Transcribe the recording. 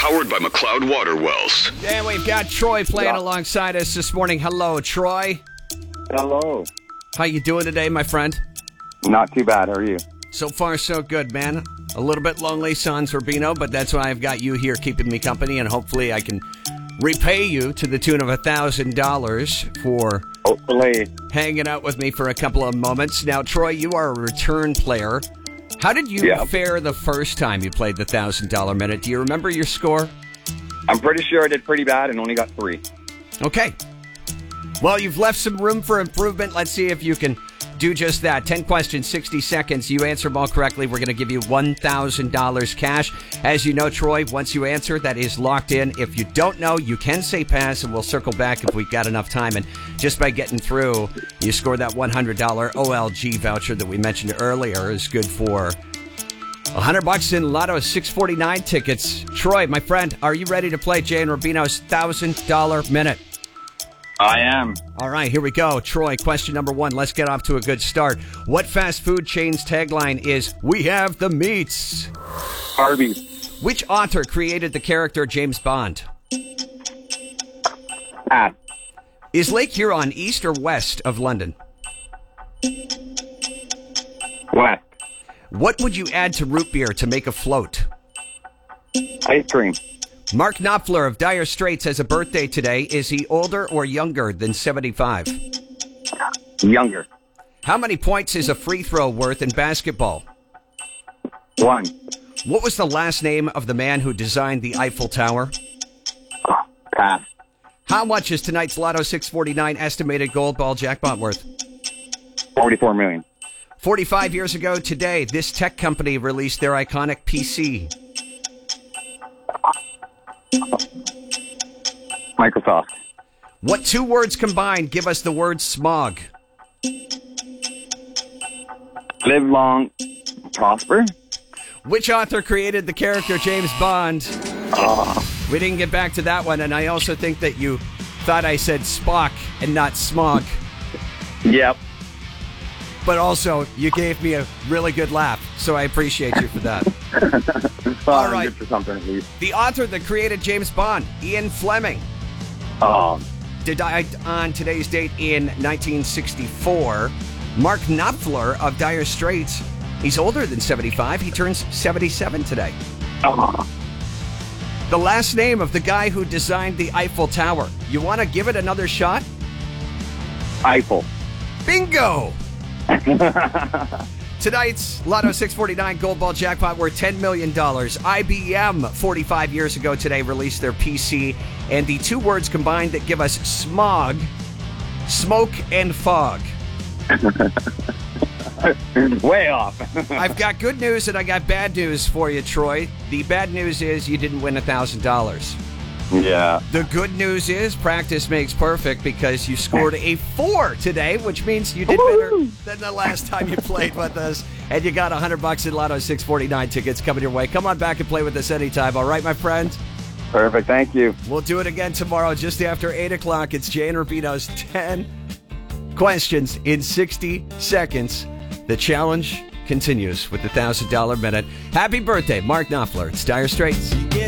Powered by McLeod Water Wells. And we've got Troy playing alongside us this morning. Hello, Troy. Hello. How you doing today, my friend? Not too bad. How are you? So far, so good, man. A little bit lonely, San Sorbino, but that's why I've got you here keeping me company, and hopefully I can repay you to the tune of $1,000 for Hopefully. hanging out with me for a couple of moments. Now, Troy, you are a return player. How did you fare the first time you played the $1,000 minute? Do you remember your score? I'm pretty sure I did pretty bad and only got 3. Okay. Well, you've left some room for improvement. Let's see if you can do just that. 10 questions, 60 seconds. You answer them all correctly, we're going to give you $1,000 cash. As you know, Troy, once you answer, that is locked in. If you don't know, you can say pass, and we'll circle back if we've got enough time. And just by getting through, you score that $100 OLG voucher that we mentioned earlier is good for $100 in Lotto 649 tickets. Troy, my friend, are you ready to play Jay and Rubino's $1,000 minute? I am. All right, here we go. Troy, question number 1. Let's get off to a good start. What fast food chain's tagline is, "We have the meats"? Arby's. Which author created the character James Bond? Pass. Is Lake Huron east or west of London? West. What would you add to root beer to make a float? Ice cream. Mark Knopfler of Dire Straits has a birthday today. Is he older or younger than 75? Younger. How many points is a free throw worth in basketball? 1. What was the last name of the man who designed the Eiffel Tower? Pass. How much is tonight's Lotto 649 estimated gold ball jackpot worth? 44 million. 45 years ago today, this tech company released their iconic PC. Microsoft. What 2 words combined give us the word smog? Live long. Prosper. Which author created the character James Bond? We didn't get back to that one, and I also think that you thought I said Spock and not smog. Yep. But also, you gave me a really good laugh, so I appreciate you for that. All right. Good for something at least. The author that created James Bond, Ian Fleming, died on today's date in 1964. Mark Knopfler of Dire Straits, he's older than 75. He turns 77 today. The last name of the guy who designed the Eiffel Tower. You want to give it another shot? Eiffel. Bingo! Tonight's Lotto 649 Gold Ball jackpot worth $10 million. IBM, 45 years ago today, released their PC. And the 2 words combined that give us smog, smoke and fog. Way off. I've got good news and I got bad news for you, Troy. The bad news is you didn't win $1,000. Yeah. The good news is practice makes perfect because you scored a 4 today, which means you did better than the last time you played with us. And you got $100 in Lotto 649 tickets coming your way. Come on back and play with us anytime. All right, my friend? Perfect. Thank you. We'll do it again tomorrow just after 8 o'clock. It's Jay and Rubino's 10 questions in 60 seconds. The challenge continues with the $1,000 minute. Happy birthday, Mark Knopfler. It's Dire Straits.